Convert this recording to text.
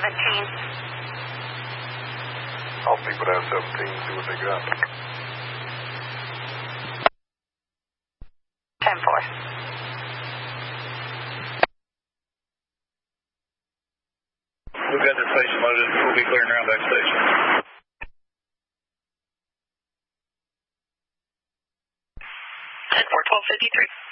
I'll speak with that 17, see what they got. 10-4. We've got the station loaded. We'll be clearing around back station. Ten-4, 1253.